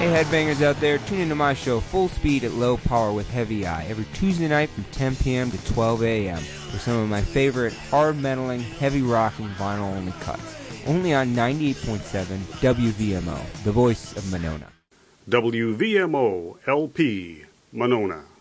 Hey headbangers out there, tune into my show Full Speed at Low Power with Heavy Eye every Tuesday night from 10 p.m. to 12 a.m. for some of my favorite hard metaling, heavy rocking vinyl only cuts. Only on 98.7 WVMO, the voice of Monona. WVMO LP, Monona.